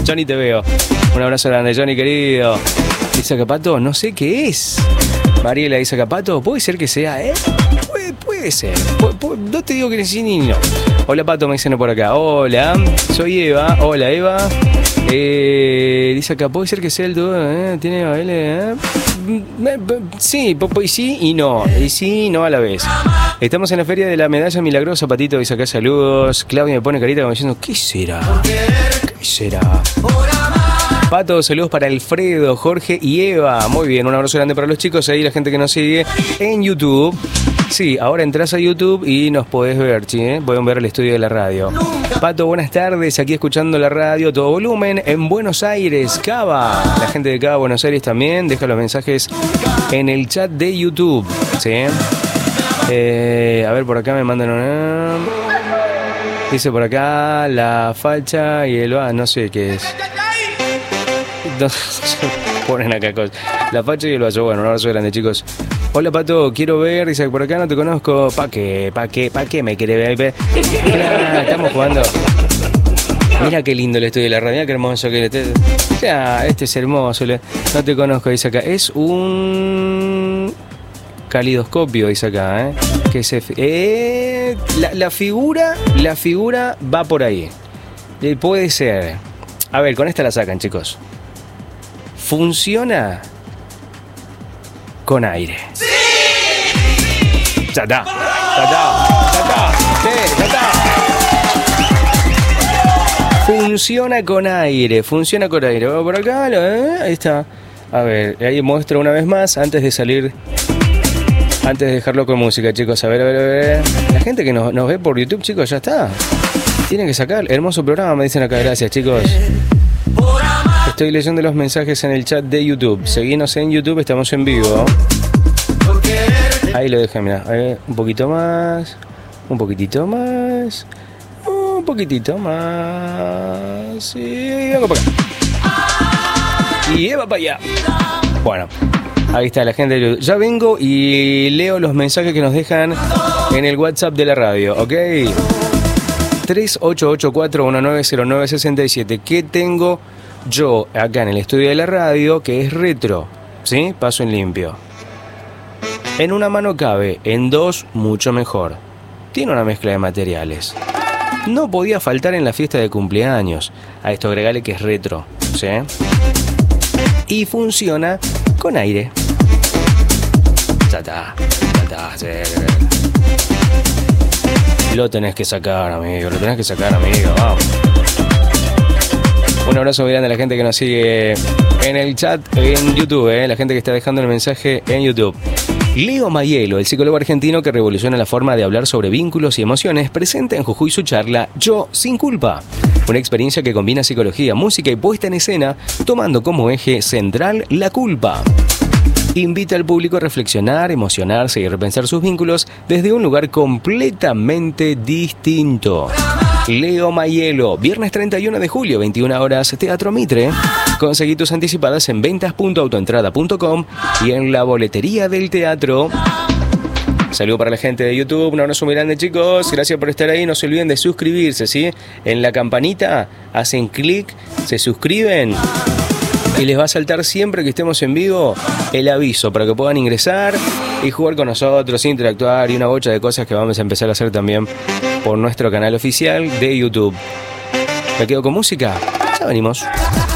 Johnny, te veo. Un abrazo grande, Johnny, querido. Dice acá, Pato, no sé qué es. Mariela dice acá, Pato, puede ser que sea, Puede ser. No te digo que sí ni no. Hola, Pato, me dicen por acá. Hola, soy Eva. Hola, Eva. Dice acá, puede ser que sea el todo. Tiene sí, sí y no. Y sí y no a la vez. Estamos en la feria de la medalla milagrosa, Patito. Dice acá, saludos. Claudia me pone carita como diciendo, ¿qué será? ¿Qué será? Pato, saludos para Alfredo, Jorge y Eva. Muy bien, un abrazo grande para los chicos. Ahí la gente que nos sigue en YouTube. Sí, ahora entras a YouTube y nos podés ver, ¿sí? Pueden ver el estudio de la radio. Pato, buenas tardes. Aquí escuchando la radio, todo volumen, en Buenos Aires, Cava. La gente de Cava, Buenos Aires también. Deja los mensajes en el chat de YouTube, ¿sí? A ver, por acá me mandan una... Dice por acá la facha y el... no sé qué es. Ponen acá cosas. La facha y el vaso. Bueno, un abrazo grande, chicos. Hola, Pato, quiero ver. Dice, por acá no te conozco. ¿Pa qué me quiere ver? Estamos jugando. Mira qué lindo el estudio de la radio. Mira qué hermoso que este es hermoso. No te conozco, dice acá. Es un calidoscopio, dice acá, que se la figura va por ahí. Puede ser. A ver, con esta la sacan, chicos. Funciona con aire. ¡Sí! Ya está. Funciona con aire. Vamos por acá, ahí está. A ver, ahí muestro una vez más antes de dejarlo con música, chicos. A ver. La gente que nos ve por YouTube, chicos, ya está. Tienen que sacar. Hermoso programa, me dicen acá. Gracias, chicos. Estoy leyendo los mensajes en el chat de YouTube. Seguinos en YouTube, estamos en vivo. Ahí lo dejé, mirá. Un poquito más. Un poquitito más. Y vengo para acá. Y Eva para allá. Bueno, ahí está la gente de YouTube. Ya vengo y leo los mensajes que nos dejan en el WhatsApp de la radio, ¿ok? 3884190967. ¿Qué tengo yo acá en el estudio de la radio que es retro? ¿Sí? Paso en limpio. En una mano cabe, en dos mucho mejor. Tiene una mezcla de materiales. No podía faltar en la fiesta de cumpleaños. A esto agregale que es retro, ¿sí? Y funciona con aire. Ya está, sí. Lo tenés que sacar, amigo. Vamos. Un abrazo muy grande a la gente que nos sigue en el chat en YouTube, la gente que está dejando el mensaje en YouTube. Leo Mayelo, el psicólogo argentino que revoluciona la forma de hablar sobre vínculos y emociones, presenta en Jujuy su charla Yo sin culpa. Una experiencia que combina psicología, música y puesta en escena, tomando como eje central la culpa. Invita al público a reflexionar, emocionarse y repensar sus vínculos desde un lugar completamente distinto. Leo Mayelo, viernes 31 de julio, 21 horas, Teatro Mitre. Conseguí tus anticipadas en ventas.autoentrada.com y en la boletería del teatro. Saludo para la gente de YouTube, un abrazo muy grande, chicos. Gracias por estar ahí. No se olviden de suscribirse, ¿sí? En la campanita hacen clic, se suscriben y les va a saltar siempre que estemos en vivo el aviso para que puedan ingresar y jugar con nosotros, interactuar y una bocha de cosas que vamos a empezar a hacer también por nuestro canal oficial de YouTube. ¿Me quedo con música? Ya venimos.